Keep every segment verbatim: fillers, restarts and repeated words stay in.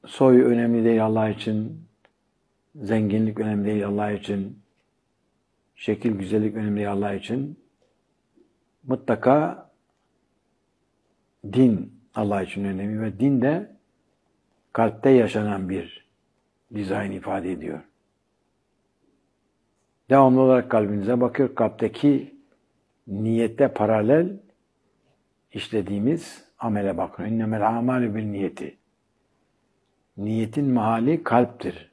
soy önemli değil Allah için, zenginlik önemli değil Allah için, şekil, güzellik önemli değil Allah için. Mutlaka din Allah için önemli ve din de kalpte yaşanan bir dizayn ifade ediyor. Devamlı olarak kalbinize bakıyor. Kalpteki niyette paralel işlediğimiz amele bakıyor. İnnemel amalü bil niyeti. Niyetin mahali kalptir.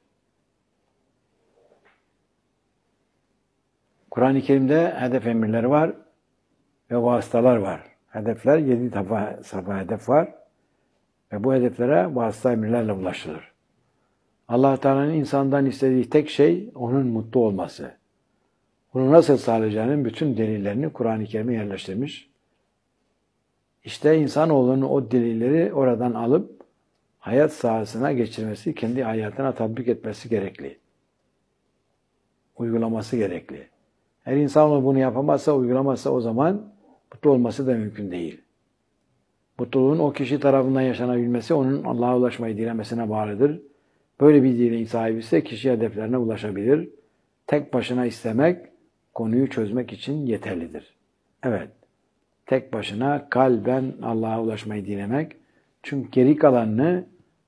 Kur'an-ı Kerim'de hedef emirleri var ve vasıtalar var. Hedefler, yedi safa, safa hedef var ve bu hedeflere vasıta emirlerle ulaşılır. Allah Teala'nın insandan istediği tek şey onun mutlu olması. Bunu nasıl sağlayacağının bütün delillerini Kur'an-ı Kerim'e yerleştirmiş. İşte insanoğlunun o delilleri oradan alıp hayat sahasına geçirmesi, kendi hayatına tatbik etmesi gerekli. Uygulaması gerekli. Her insanoğlu bunu yapamazsa, uygulamazsa o zaman mutlu olması da mümkün değil. Mutluluğun o kişi tarafından yaşanabilmesi onun Allah'a ulaşmayı dilemesine bağlıdır. Böyle bir dileğin sahibi ise kişi hedeflerine ulaşabilir. Tek başına istemek konuyu çözmek için yeterlidir. Evet, tek başına kalben Allah'a ulaşmayı dilemek. Çünkü geri kalanını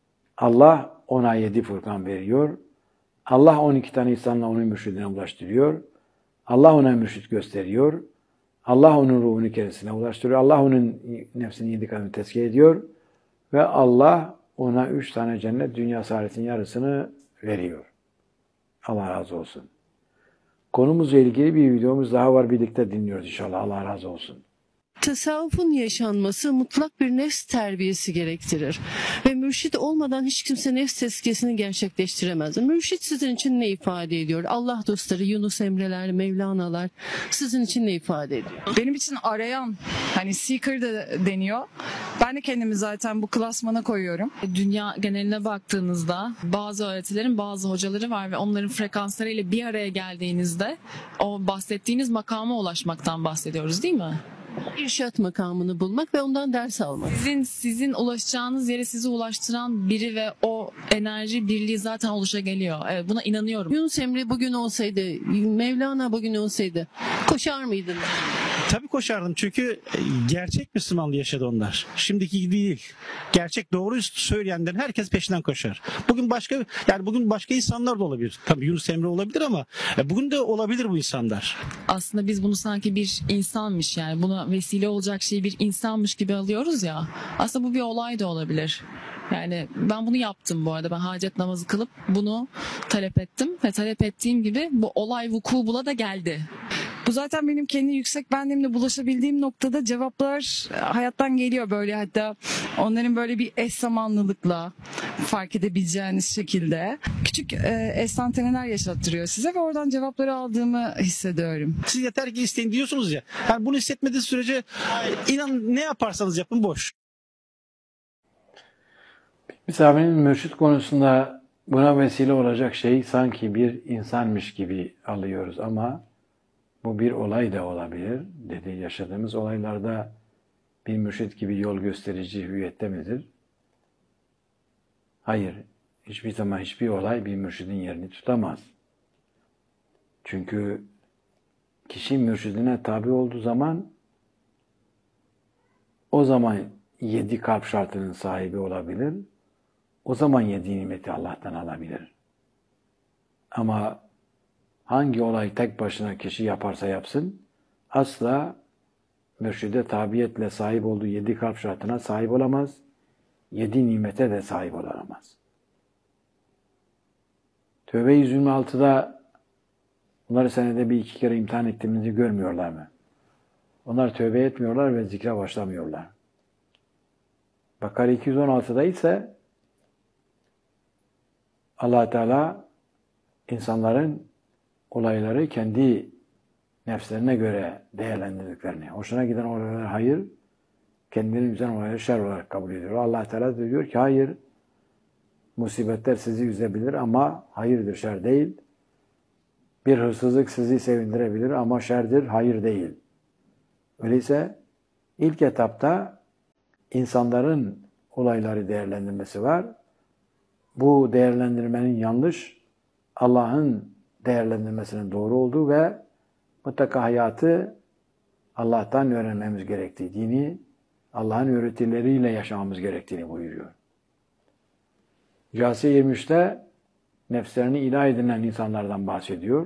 Allah ona yedi Furkan veriyor. Allah on iki tane insanla onun mürşidine ulaştırıyor. Allah ona mürşid gösteriyor. Allah onun ruhunu kendisine ulaştırıyor. Allah onun nefsini yedi kadını tezkiye ediyor. Ve Allah ona üç tane cennet, dünya saadetin yarısını veriyor. Allah razı olsun. Konumuzla ilgili bir videomuz daha var. Birlikte dinliyoruz inşallah. Allah razı olsun. Tasavvufun yaşanması mutlak bir nefs terbiyesi gerektirir. Ve mürşit olmadan hiç kimse nefs tezkiyesini gerçekleştiremez. Mürşit sizin için ne ifade ediyor? Allah dostları, Yunus Emre'ler, Mevlana'lar sizin için ne ifade ediyor? Benim için arayan, hani seeker de deniyor. Ben de kendimi zaten bu klasmana koyuyorum. Dünya geneline baktığınızda bazı öğretilerin bazı hocaları var ve onların frekanslarıyla bir araya geldiğinizde o bahsettiğiniz makama ulaşmaktan bahsediyoruz, değil mi? İrşat makamını bulmak ve ondan ders almak. Sizin sizin ulaşacağınız yere sizi ulaştıran biri ve o enerji birliği zaten oluşabiliyor. Evet, buna inanıyorum. Yunus Emre bugün olsaydı, Mevlana bugün olsaydı koşar mıydın? Tabii koşardım çünkü gerçek Müslümanlığı yaşadı onlar. Şimdiki gibi değil. Gerçek doğru söyleyenlerin herkes peşinden koşar. Bugün başka yani bugün başka insanlar da olabilir. Tabii Yunus Emre olabilir ama bugün de olabilir bu insanlar. Aslında biz bunu sanki bir insanmış, yani buna vesile olacak şeyi bir insanmış gibi alıyoruz ya. Aslında bu bir olay da olabilir. Yani ben bunu yaptım bu arada. Ben hacet namazı kılıp bunu talep ettim ve talep ettiğim gibi bu olay vuku bula da geldi. Bu zaten benim kendi yüksek benliğimle bulaşabildiğim noktada cevaplar hayattan geliyor böyle, hatta onların böyle bir eş zamanlılıkla fark edebileceğiniz şekilde küçük e, enstantaneler yaşattırıyor size ve oradan cevapları aldığımı hissediyorum. Siz yeter ki isteyin diyorsunuz ya. Yani bunu hissetmediğiniz sürece inan ne yaparsanız yapın boş. Misafirin mürşit konusunda buna vesile olacak şey sanki bir insanmış gibi alıyoruz ama bu bir olay da olabilir. Dedi, yaşadığımız olaylarda bir mürşit gibi yol gösterici hüviyette midir? Hayır. Hiçbir zaman hiçbir olay bir mürşidin yerini tutamaz. Çünkü kişi mürşidine tabi olduğu zaman o zaman yedi kalp şartının sahibi olabilir. O zaman yedi nimeti Allah'tan alabilir. Ama hangi olay tek başına kişi yaparsa yapsın, asla mürşide tabiyetle sahip olduğu yedi kalp şartına sahip olamaz, yedi nimete de sahip olamaz. Tövbe yüz yirmi altıda bunları senede bir iki kere imtihan ettiğimizi görmüyorlar mı? Onlar tövbe etmiyorlar ve zikre başlamıyorlar. Bakara iki yüz on altıda ise Allah Teala insanların olayları kendi nefslerine göre değerlendirdiklerini, hoşuna giden olayları hayır, kendilerinin üzen olayları şer olarak kabul ediyor. Allah Teala diyor ki hayır, musibetler sizi üzebilir ama hayırdır, şer değil. Bir hırsızlık sizi sevindirebilir ama şerdir, hayır değil. Öyleyse ilk etapta insanların olayları değerlendirmesi var. bu değerlendirmenin yanlış, Allah'ın değerlendirmesinin doğru olduğu ve mutlaka hayatı Allah'tan öğrenmemiz gerektiği, dini Allah'ın öğretileriyle yaşamamız gerektiğini buyuruyor. Câsiye yirmi üçte nefslerini ilah edinen insanlardan bahsediyor.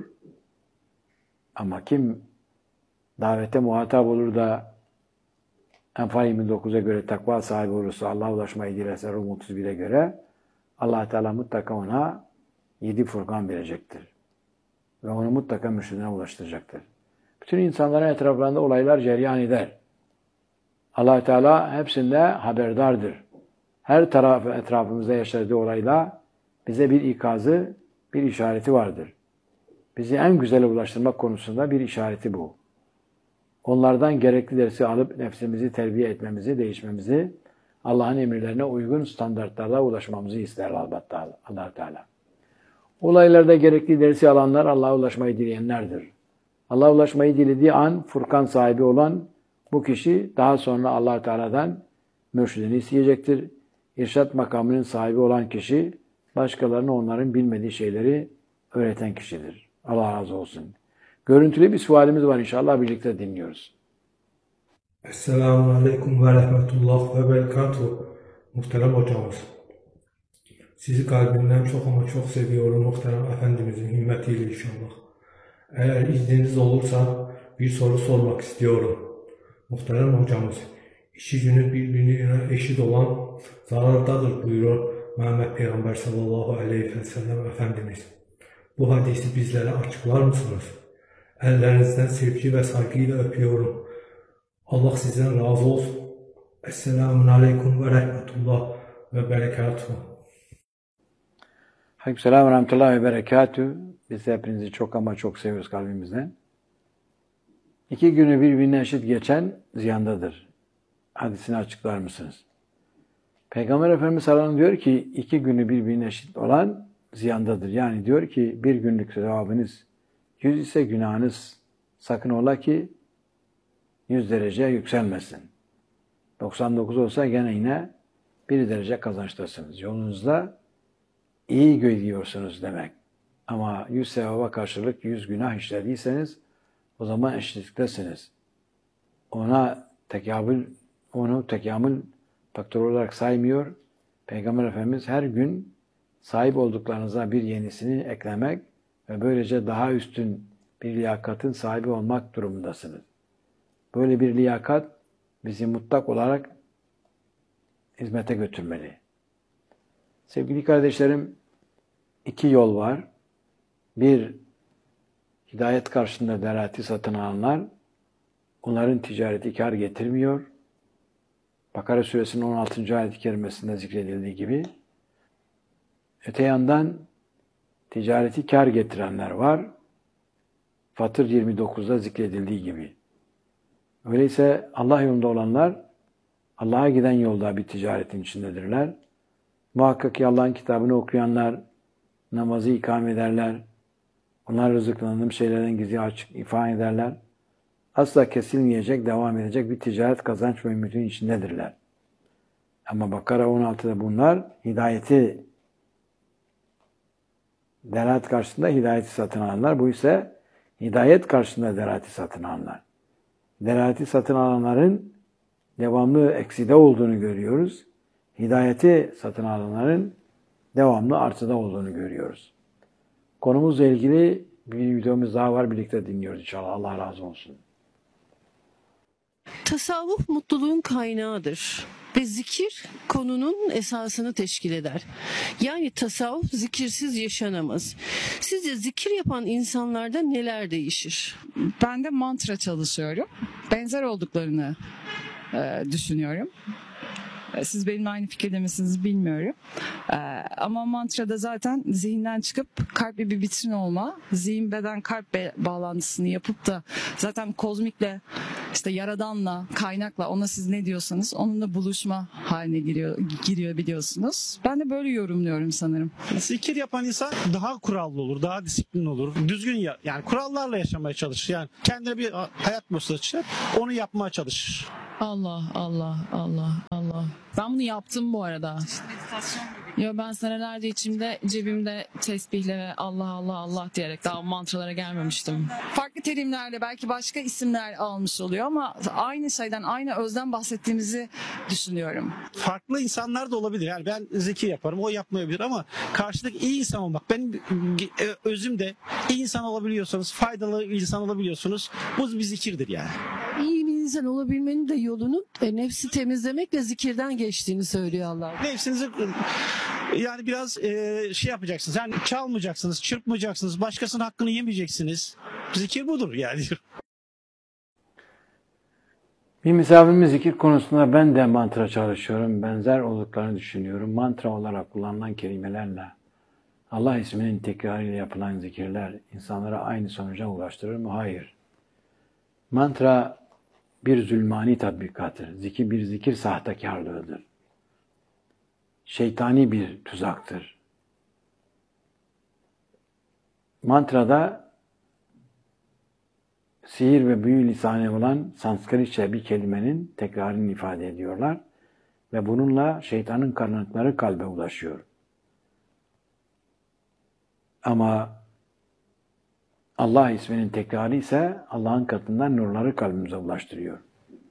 Ama kim davete muhatap olur da Enfal yirmi dokuza göre takva sahibi olursa, Allah'a ulaşmayı dilerse Rum otuz bire göre Allah Teala mutlaka ona yedi furkan verecektir. Ve onu mutlaka mürşidine ulaştıracaktır. Bütün insanların etraflarında olaylar cereyan eder. Allah Teala hepsinde haberdardır. Her taraf etrafımızda yaşadığı olayla bize bir ikazı, bir işareti vardır. Bizi en güzele ulaştırmak konusunda bir işareti bu. Onlardan gerekli dersi alıp nefsimizi terbiye etmemizi, değişmemizi, Allah'ın emirlerine uygun standartlarla ulaşmamızı ister elbette Allah Teala. Olaylarda gerekli dersi alanlar Allah'a ulaşmayı dileyenlerdir. Allah'a ulaşmayı dilediği an Furkan sahibi olan bu kişi daha sonra Allah Teala'dan mürşidini isteyecektir. İrşad makamının sahibi olan kişi başkalarına onların bilmediği şeyleri öğreten kişidir. Allah razı olsun. Görüntülü bir sualimiz var, inşallah birlikte dinliyoruz. Esselamu Aleyküm ve Rahmetullah ve Berekatuhu. Muhterem hocamız, sizi kalbimden çok ama çok seviyorum muhterem Efendimizin himmetiyle inşallah. Eğer izniniz olursa bir soru sormak istiyorum. Muhterem hocamız, işi günü birbirine eşit olan zarardadır buyuruyor Muhammed Peygamber sallallahu aleyhi ve sellem Efendimiz. Bu hadisi bizlere açıklar mısınız? Ellerinizden sevgi ve saygıyla öpüyorum. Allah sizden razı olsun. Esselamun Aleyküm ve Rahmetullah ve Berekatuhu. Aleykümselam ve Rahmetullah ve Berekatuhu. Biz hepinizi çok ama çok seviyoruz kalbimizden. İki günü birbirine eşit geçen ziyandadır. Hadisini açıklar mısınız? Peygamber Efendimiz sallallahu aleyhi ve sellem diyor ki iki günü birbirine eşit olan ziyandadır. Yani diyor ki bir günlük sevabınız yüz ise günahınız sakın ola ki yüz derece yükselmesin. doksan dokuz olsa gene yine bir derece kazançtasınız. Yolunuzda iyi gidiyorsunuz demek. Ama yüz sevaba karşılık yüz günah işlediyseniz o zaman eşitliktesiniz. Ona tekamül, onu tekamül faktörü olarak saymıyor. Peygamber Efendimiz her gün sahip olduklarınıza bir yenisini eklemek ve böylece daha üstün bir liyakatın sahibi olmak durumundasınız. Böyle bir liyakat bizi mutlak olarak hizmete götürmeli. Sevgili kardeşlerim, iki yol var. Bir, hidayet karşısında derati satın alanlar, onların ticareti kar getirmiyor. Bakara suresinin on altıncı ayet-i kerimesinde zikredildiği gibi. Öte yandan ticareti kar getirenler var. Fatır yirmi dokuzda zikredildiği gibi. Öyleyse Allah yolunda olanlar Allah'a giden yolda bir ticaretin içindedirler. Muhakkak ki Allah'ın kitabını okuyanlar namazı ikame ederler. Onlar rızıklandığım şeylerden gizli açık ifade ederler. Asla kesilmeyecek, devam edecek bir ticaret kazanç ve ümitin içindedirler. Ama Bakara on altıda bunlar hidayeti, delalet karşısında hidayeti satın alanlar. Bu ise hidayet karşısında delaleti satın alanlar. Delaleti satın alanların devamlı ekside olduğunu görüyoruz. Hidayeti satın alanların devamlı artıda olduğunu görüyoruz. Konumuzla ilgili bir videomuz daha var. Birlikte dinliyoruz inşallah. Allah razı olsun. Tasavvuf mutluluğun kaynağıdır ve zikir konunun esasını teşkil eder. Yani tasavvuf zikirsiz yaşanamaz. Sizce zikir yapan insanlarda neler değişir? Ben de mantra çalışıyorum. Benzer olduklarını e, düşünüyorum. Siz benimle aynı fikirde misiniz bilmiyorum. Ee, ama mantrada zaten zihinden çıkıp kalple bir vitrin olma, zihin beden kalp be- bağlantısını yapıp da zaten kozmikle, işte yaradanla, kaynakla, ona siz ne diyorsanız onunla buluşma haline giriyor, giriyor biliyorsunuz. Ben de böyle yorumluyorum sanırım. Zikir yapan insan daha kurallı olur, daha disiplinli olur. Düzgün ya, yani kurallarla yaşamaya çalışır. Yani kendine bir hayat mottosu çıkar, onu yapmaya çalışır. Allah Allah Allah Allah. Ben bunu yaptım bu arada. Yo, ben senelerce içimde cebimde tesbihle ve Allah Allah Allah diyerek daha mantralara gelmemiştim. Farklı terimlerle belki başka isimler almış oluyor ama aynı şeyden, aynı özden bahsettiğimizi düşünüyorum. Farklı insanlar da olabilir. Yani ben zikir yaparım, o yapmayabilir ama karşıdaki iyi insan olmak. Benim özüm de iyi insan olabiliyorsanız, faydalı insan olabiliyorsunuz. Bu bir zikirdir yani. İyi bir insan olabilmenin de yolunun e, nefsi temizlemek ve zikirden geçtiğini söylüyor Allah. Nefsinizi yani biraz e, şey yapacaksınız. Yani çalmayacaksınız, çırpmayacaksınız, başkasının hakkını yemeyeceksiniz. Zikir budur yani. Bir misafirimiz zikir konusunda ben de mantra çalışıyorum. Benzer olduklarını düşünüyorum. Mantra olarak kullanılan kelimelerle Allah isminin tekrarıyla yapılan zikirler insanlara aynı sonuca ulaştırır mı? Hayır. Mantra bir zulmani tatbikattır. Zikir bir zikir sahtekarlığıdır. Şeytani bir tuzaktır. Mantrada sihir ve büyü lisanı olan Sanskritçe bir kelimenin tekrarını ifade ediyorlar ve bununla şeytanın karanlıkları kalbe ulaşıyor. Ama Allah isminin tekrarı ise Allah'ın katından nurları kalbimize ulaştırıyor.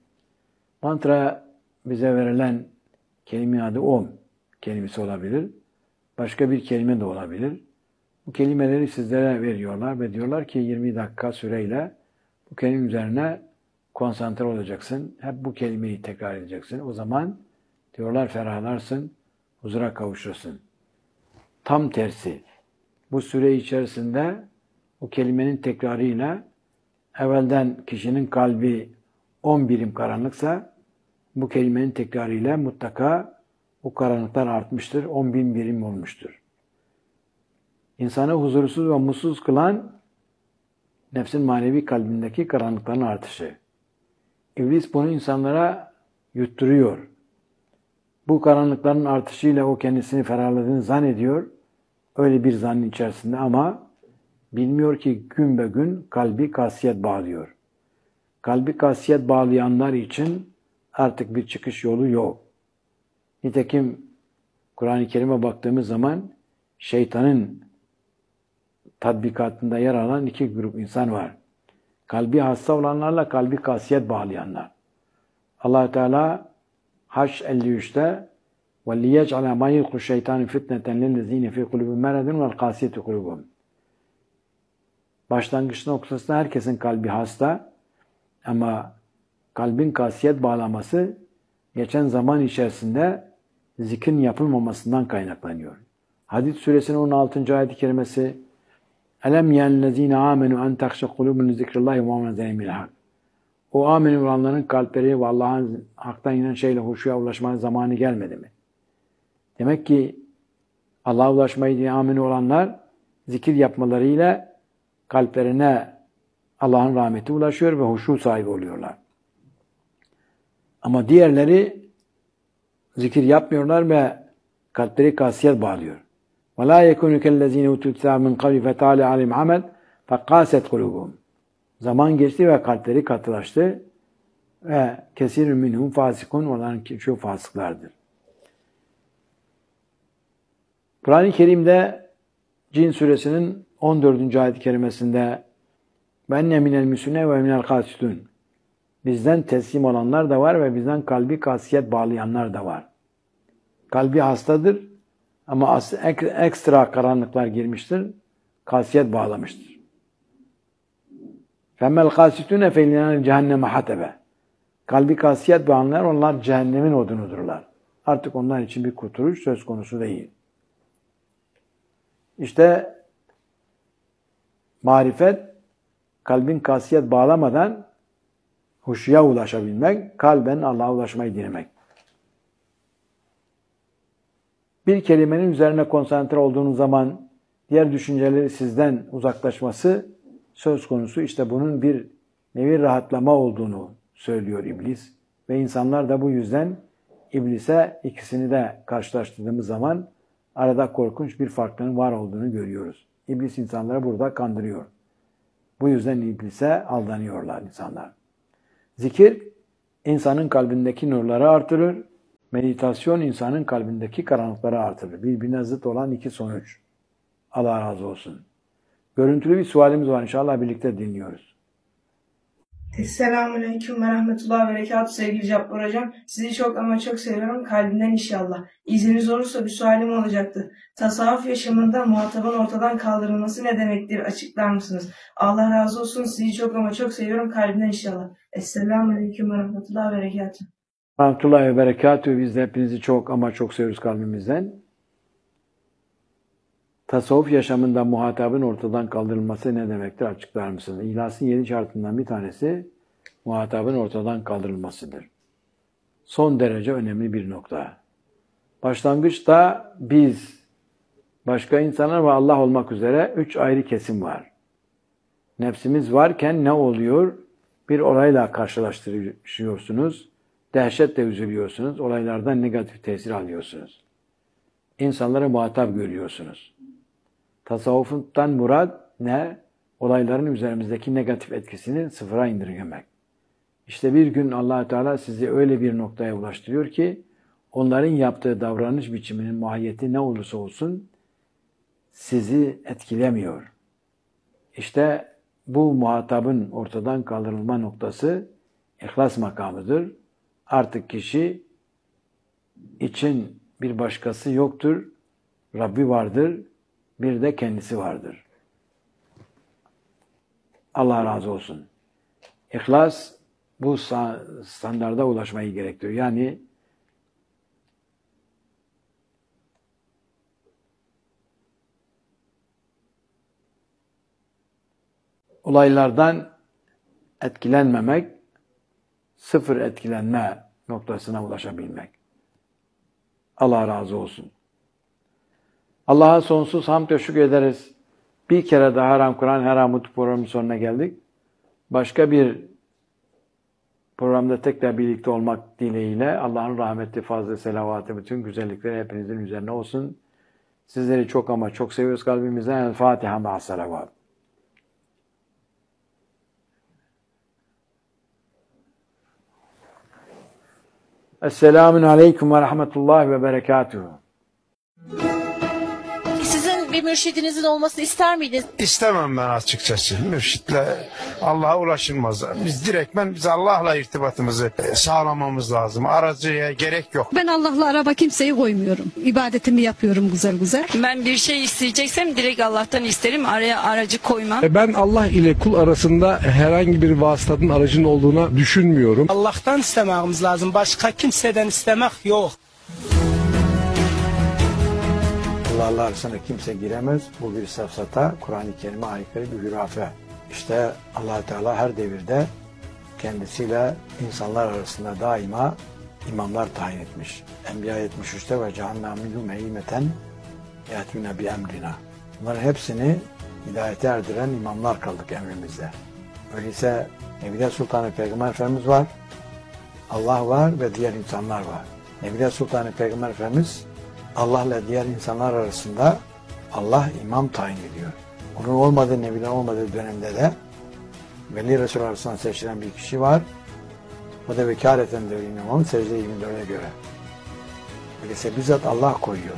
Mantra bize verilen kelime adı Om kelimesi olabilir. Başka bir kelime de olabilir. Bu kelimeleri sizlere veriyorlar ve diyorlar ki yirmi dakika süreyle bu kelime üzerine konsantre olacaksın. Hep bu kelimeyi tekrar edeceksin. O zaman diyorlar ferahlarsın, huzura kavuşursun. Tam tersi. Bu süre içerisinde o kelimenin tekrarıyla evvelden kişinin kalbi on birim karanlıksa bu kelimenin tekrarıyla mutlaka o karanlıklar artmıştır, on bin birim olmuştur. İnsanı huzursuz ve mutsuz kılan nefsin manevi kalbindeki karanlıkların artışı. İblis bunu insanlara yutturuyor. Bu karanlıkların artışıyla o kendisini ferahladığını zannediyor. Öyle bir zannın içerisinde ama bilmiyor ki gün be gün kalbi kasiyet bağlıyor. Kalbi kasiyet bağlayanlar için artık bir çıkış yolu yok. Nitekim Kur'an-ı Kerim'e baktığımız zaman şeytanın tatbikatında yer alan iki grup insan var. Kalbi hasta olanlarla kalbi kasiyet bağlayanlar. Allah Teala Haş elli üçte وَلِيَجْعَلَ مَا يُلْقُ الشَّيْطَانِ فِتْنَةً لِلَّذ۪ينَ فِي قُلُوبِهِمْ مَرَضٌ وَالْقَاسِيَةِ قُلُوبُهُمْ. Başlangıç noktasında herkesin kalbi hasta ama kalbin kasiyet bağlaması geçen zaman içerisinde zikrin yapılmamasından kaynaklanıyor. Hadid suresinin on altıncı ayet-i kerimesi Elem yellezine amenu en tahşe kulubun zikrillahi ve muhammeden emil hak. O amin olanların kalpleri ve Allah'ın haktan inen şeyle huşuya ulaşmanın zamanı gelmedi mi? Demek ki Allah'a ulaşmayı diye amin olanlar zikir yapmalarıyla kalplerine Allah'ın rahmeti ulaşıyor ve huşu sahibi oluyorlar. Ama diğerleri zikir yapmıyorlar ve kalpleri kasiyet bağlıyor. وَلَا يَكُنُ كَالَّذ۪ينَ اُتُوا الْكِتَابَ مِنْ قَبْلِ فَتَعَالَ عَلِمْ عَمَلٍ فَقَاسَتْ قُلُوبُهُمْ. Zaman geçti ve kalpleri katılaştı ve kesir minhum fasikun, onların çoğu fasıklardır. Kur'an-ı Kerim'de Cin suresinin on dördüncü ayet-i kerimesinde "Benne minel müsüne ve minel kasitun." Bizden teslim olanlar da var ve bizden kalbi kasiyet bağlayanlar da var. Kalbi hastadır ama ekstra karanlıklar girmiştir, kasiyet bağlamıştır. فَمَّا الْقَاسِتُونَ فَاِلْيَانَ cehenneme hatebe. Kalbi kasiyet bağlayanlar, onlar cehennemin odunudurlar. Artık onlar için bir kurtuluş söz konusu değil. İşte marifet, kalbin kasiyet bağlamadan huşuya ulaşabilmek, kalben Allah'a ulaşmayı dilemek. Bir kelimenin üzerine konsantre olduğunuz zaman diğer düşünceleri sizden uzaklaşması söz konusu. İşte bunun bir nevi rahatlama olduğunu söylüyor iblis. Ve insanlar da bu yüzden iblise ikisini de karşılaştırdığımız zaman arada korkunç bir farklılığın var olduğunu görüyoruz. İblis insanları burada kandırıyor. Bu yüzden iblise aldanıyorlar insanlar. Zikir, insanın kalbindeki nurları artırır, Meditasyon insanın kalbindeki karanlıkları artırır. Birbirine zıt olan iki sonuç. Allah razı olsun. Görüntülü bir sualimiz var. İnşallah birlikte dinliyoruz. Selamünaleyküm ve rahmetullahi ve berekatuhu sevgili Cabbar Hocam. Sizi çok ama çok seviyorum. Kalbimden inşallah. İzniniz olursa bir sualim olacaktı. Tasavvuf yaşamında muhatabın ortadan kaldırılması ne demektir? Açıklar mısınız? Allah razı olsun. Sizi çok ama çok seviyorum. Kalbimden inşallah. Selamünaleyküm ve rahmetullahi ve berekatuhu. Rahmetullahi ve berekatuhu. Biz de hepinizi çok ama çok seviyoruz kalbimizden. Tasavvuf yaşamında muhatabın ortadan kaldırılması ne demektir? Açıklar mısınız? İhlasın yedi şartından bir tanesi muhatabın ortadan kaldırılmasıdır. Son derece önemli bir nokta. Başlangıçta biz, başka insanlar ve Allah olmak üzere üç ayrı kesim var. Nefsimiz varken ne oluyor? Bir olayla karşılaştırıyorsunuz. Dehşetle üzülüyorsunuz. Olaylardan negatif tesir alıyorsunuz. İnsanları muhatap görüyorsunuz. Tasavvuftan murad ne? Olayların üzerimizdeki negatif etkisini sıfıra indirgemek. İşte bir gün Allah Teala sizi öyle bir noktaya ulaştırıyor ki onların yaptığı davranış biçiminin mahiyeti ne olursa olsun sizi etkilemiyor. İşte bu muhatabın ortadan kaldırılma noktası ihlas makamıdır. Artık kişi için bir başkası yoktur, Rabbi vardır, bir de kendisi vardır. Allah razı olsun. İhlas bu standarda ulaşmayı gerektiriyor. Yani olaylardan etkilenmemek, sıfır etkilenme noktasına ulaşabilmek. Allah razı olsun. Allah'a sonsuz hamd ve şükür ederiz. Bir kere daha Haram Kur'an Haram programının sonuna geldik. Başka bir programda tekrar birlikte olmak dileğiyle Allah'ın rahmeti, fazla selavatı, bütün güzellikleri hepinizin üzerine olsun. Sizleri çok ama çok seviyoruz kalbimizden. El Fatiha ma'as salavat. Esselamun aleyküm ve rahmetullahi ve berekatuhu. Sizin bir mürşidinizin olmasını ister miydiniz? İstemem ben açıkçası. Mürşitle Allah'a ulaşılmaz. Biz direktmen biz Allah'la irtibatımızı sağlamamız lazım. Aracıya gerek yok. Ben Allah'la araba kimseyi koymuyorum. İbadetimi yapıyorum güzel güzel. Ben bir şey isteyeceksem direkt Allah'tan isterim. Araya aracı koymam. Ben Allah ile kul arasında herhangi bir vasıtanın aracın olduğuna düşünmüyorum. Allah'tan istememiz lazım. Başka kimseden istemek yok. Allah'la arasına kimse giremez. Bu bir safsata, Kur'an-ı Kerim'e aykırı bir hürafe. İşte Allah Teala her devirde kendisiyle insanlar arasında daima imamlar tayin etmiş. Enbiya yetmiş üçte ve cehennâmilû meyyimeten yâtûne bi emrina. Bunların hepsini hidayete erdiren imamlar kaldık emrimizde. Öyleyse Nebiler Sultanı Peygamber Efendimiz var, Allah var ve diğer insanlar var. Nebiler Sultanı Peygamber Efendimiz Allah'la diğer insanlar arasında Allah imam tayin ediyor. Onun olmadığı, nebiler olmadığı dönemde de Veli Resul arasından seçilen bir kişi var. O da vekaleten de imamın secde yirmi dörde göre. Öyleyse bizzat Allah koyuyor.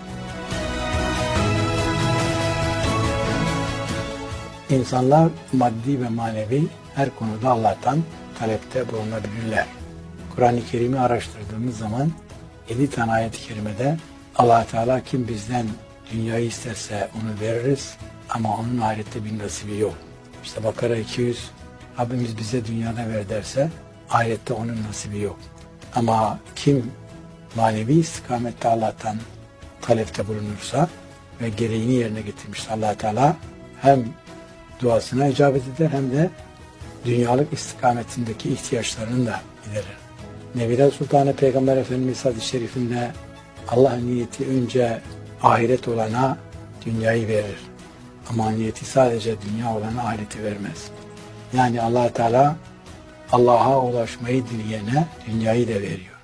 İnsanlar maddi ve manevi her konuda Allah'tan talepte bulunabilirler. Kur'an-ı Kerim'i araştırdığımız zaman yedi tane ayet-i kerimede Allah Teala kim bizden dünyayı isterse onu veririz ama onun ahirette bir nasibi yok. İşte Bakara iki yüz, Rabbimiz bize dünyada ver derse ahirette onun nasibi yok. Ama kim manevi istikamette Allah'tan talepte bulunursa ve gereğini yerine getirmişse Allah Teala hem duasına icabet eder hem de dünyalık istikametindeki ihtiyaçlarını da giderir. Nebiler Sultanı Peygamber Efendimiz hadis-i şerifinde Allah'ın niyeti önce ahiret olana dünyayı verir. Ama niyeti sadece dünya olana ahireti vermez. Yani Allah Teala Allah'a ulaşmayı dileyene dünyayı da veriyor.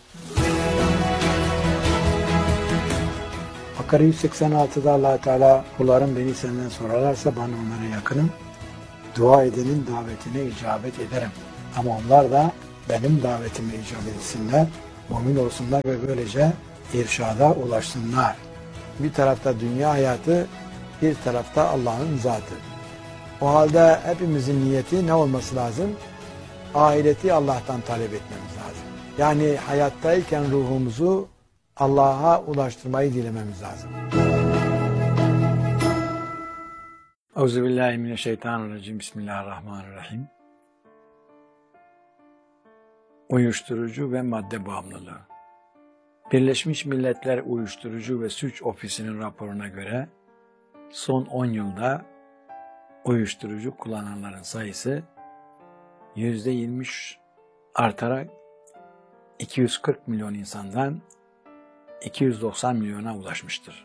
Bakara yüz seksen altıda Allah Teala kullarım beni senden sorarlarsa bana onlara yakınım. Dua edenin davetine icabet ederim. Ama onlar da benim davetime icabet etsinler. mümin olsunlar ve böylece irşada ulaşsınlar. Bir tarafta dünya hayatı, bir tarafta Allah'ın zatı. O halde hepimizin niyeti ne olması lazım? Ahireti Allah'tan talep etmemiz lazım. Yani hayattayken ruhumuzu Allah'a ulaştırmayı dilememiz lazım. Euzubillahimineşşeytanirracim. Bismillahirrahmanirrahim. Uyuşturucu ve madde bağımlılığı. Birleşmiş Milletler Uyuşturucu ve Suç Ofisi'nin raporuna göre son on yılda uyuşturucu kullananların sayısı yüzde yirmi artarak iki yüz kırk milyon insandan iki yüz doksan milyona ulaşmıştır.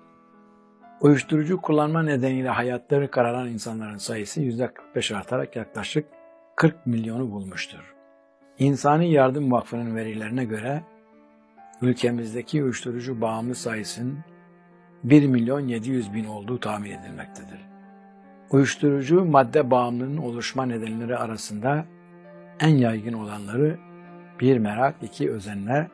Uyuşturucu kullanma nedeniyle hayatları kararan insanların sayısı yüzde kırk beş artarak yaklaşık kırk milyonu bulmuştur. İnsani Yardım Vakfı'nın verilerine göre ülkemizdeki uyuşturucu bağımlı sayısının bir milyon yedi yüz bin olduğu tahmin edilmektedir. Uyuşturucu madde bağımlılığının oluşma nedenleri arasında en yaygın olanları bir merak, iki özenme,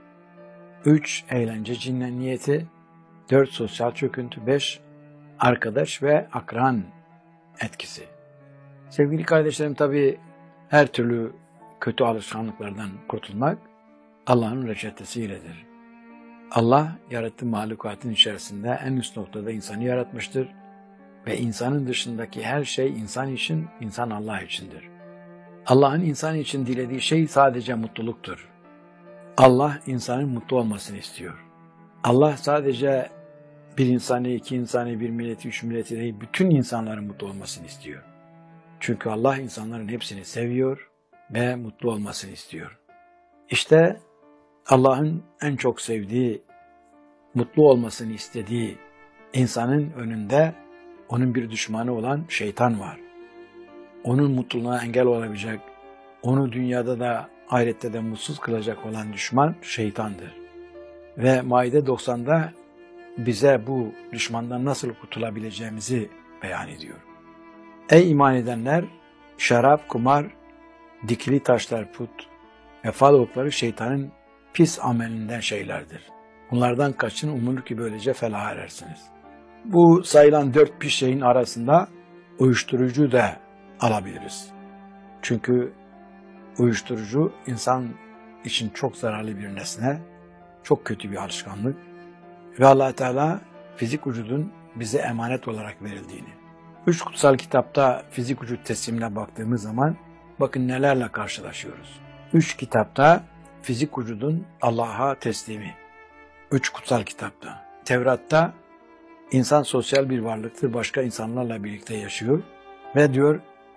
üç eğlence cinniyeti, dört sosyal çöküntü, beş arkadaş ve akran etkisi. Sevgili kardeşlerim, tabii her türlü kötü alışkanlıklardan kurtulmak Allah'ın reçetesiyledir. Allah yarattığı mahlukatın içerisinde en üst noktada insanı yaratmıştır ve insanın dışındaki her şey insan için, insan Allah içindir. Allah'ın insan için dilediği şey sadece mutluluktur. Allah insanın mutlu olmasını istiyor. Allah sadece bir insanı, iki insanı, bir milleti, üç milleti değil, bütün insanların mutlu olmasını istiyor. Çünkü Allah insanların hepsini seviyor ve mutlu olmasını istiyor. İşte Allah'ın en çok sevdiği, mutlu olmasını istediği insanın önünde onun bir düşmanı olan şeytan var. Onun mutluluğuna engel olabilecek, onu dünyada da ahirette de mutsuz kılacak olan düşman şeytandır. Ve Maide doksanda bize bu düşmandan nasıl kurtulabileceğimizi beyan ediyor. Ey iman edenler! Şarap, kumar, dikili taşlar, put ve fal okları şeytanın pis amelinden şeylerdir. Bunlardan kaçın, umulur ki böylece felaha erersiniz. Bu sayılan dört pis şeyin arasında uyuşturucu da alabiliriz. Çünkü uyuşturucu insan için çok zararlı bir nesne, çok kötü bir alışkanlık ve Allah Teala fizik vücudun bize emanet olarak verildiğini. Üç kutsal kitapta fizik vücut teslimine baktığımız zaman bakın nelerle karşılaşıyoruz. Üç kitapta fizik vücudun Allah'a teslimi. Üç kutsal kitapta. Tevrat'ta insan sosyal bir varlıktır, başka insanlarla birlikte yaşıyor ve diyor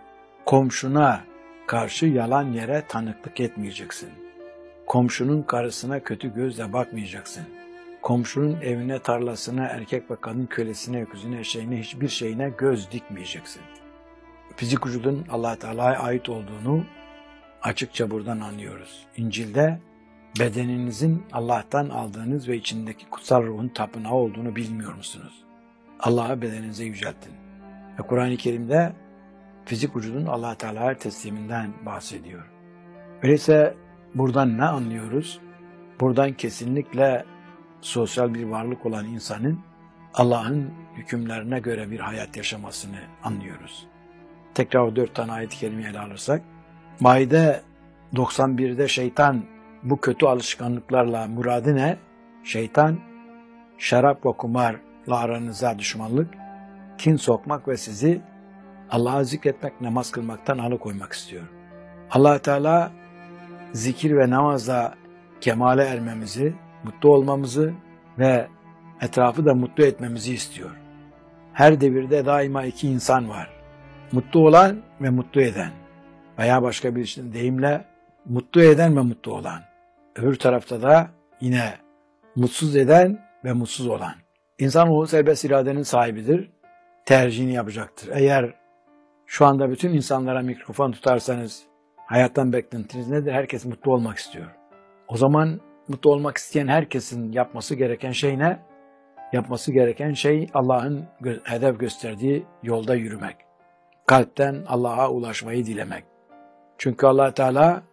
komşuna karşı yalan yere tanıklık etmeyeceksin. Komşunun karısına kötü gözle bakmayacaksın. Komşunun evine, tarlasına, erkek ve kadın kölesine, öküzüne, eşeğine, hiçbir şeyine göz dikmeyeceksin. Fizik vücudun Allah Teala'ya ait olduğunu açıkça buradan anlıyoruz. İncil'de bedeninizin Allah'tan aldığınız ve içindeki kutsal ruhun tapınağı olduğunu bilmiyor musunuz? Allah'a bedeninize yüceltin. Ve Kur'an-ı Kerim'de fizik vücudun Allah Teala'ya tesliminden bahsediyor. Öyleyse buradan ne anlıyoruz? Buradan kesinlikle sosyal bir varlık olan insanın Allah'ın hükümlerine göre bir hayat yaşamasını anlıyoruz. Tekrar o dört tane ayet-i kerimeyi ele alırsak, Maide doksan birde şeytan bu kötü alışkanlıklarla muradı ne? Şeytan, şarap ve kumarla aranıza düşmanlık, kin sokmak ve sizi Allah'ı zikretmek, namaz kılmaktan alıkoymak istiyor. Allah Teala zikir ve namazla kemale ermemizi, mutlu olmamızı ve etrafı da mutlu etmemizi istiyor. Her devirde daima iki insan var. Mutlu olan ve mutlu eden. Veya başka bir deyimle mutlu eden ve mutlu olan. Öbür tarafta da yine mutsuz eden ve mutsuz olan. İnsanoğlu serbest iradenin sahibidir. Tercihini yapacaktır. Eğer şu anda bütün insanlara mikrofon tutarsanız hayattan beklentiniz nedir? Herkes mutlu olmak istiyor. O zaman mutlu olmak isteyen herkesin yapması gereken şey ne? Yapması gereken şey Allah'ın hedef gösterdiği yolda yürümek. Kalpten Allah'a ulaşmayı dilemek. Çünkü Allah Teala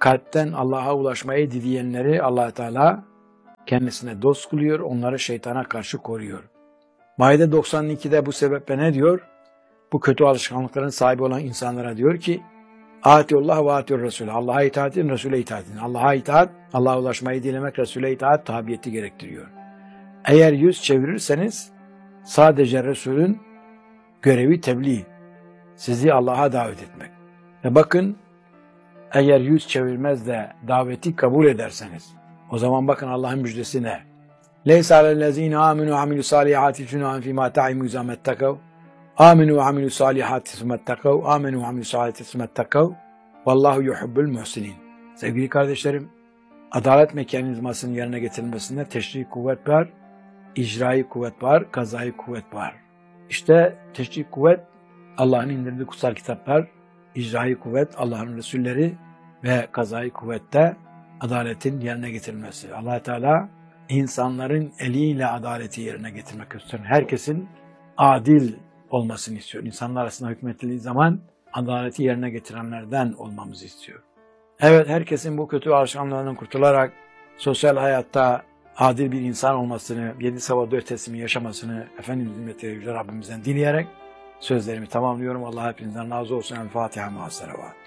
kalpten Allah'a ulaşmayı dileyenleri Allah Teala kendisine dost kılıyor, onları şeytana karşı koruyor. Maide doksan ikide bu sebeple ne diyor? Bu kötü alışkanlıkların sahibi olan insanlara diyor ki Atiullah ve atiur Resulü. Allah'a itaat edin, Resul'e itaat edin. Allah'a itaat, Allah'a ulaşmayı dilemek, Resul'e itaat, tabiyeti gerektiriyor. Eğer yüz çevirirseniz sadece Resul'ün görevi tebliğ, sizi Allah'a davet etmek. Ve bakın eğer yüz çevirmez de daveti kabul ederseniz o zaman bakın Allah'ın müjdesi ne? Leysa alellezine aminu ve amilü salihati cunahun fîmâ ta'imu izâmettekav aminu ve amilü salihati sümmettekav aminu ve amilü salihati sümmettekav vallahu yuhibbul muhsinin. Sevgili kardeşlerim, adalet mekanizmasının yerine getirilmesinde teşri kuvvet var, icrai kuvvet var, kazai kuvvet var. İşte teşri kuvvet Allah'ın indirdiği kutsal kitaplar, icrai kuvvet Allah'ın Resulleri ve kazai kuvvette adaletin yerine getirilmesi. Allah Teala insanların eliyle adaleti yerine getirmek istiyor. Herkesin adil olmasını istiyor. İnsanlar arasında hükmettiği zaman adaleti yerine getirenlerden olmamızı istiyor. Evet, herkesin bu kötü alışkanlığından kurtularak sosyal hayatta adil bir insan olmasını, yedi sabah dört teslimi yaşamasını Efendimiz'in ve Rabbimizden dileyerek sözlerimi tamamlıyorum. Allah hepinizden razı olsun. El Fatiha ma'as-salavat.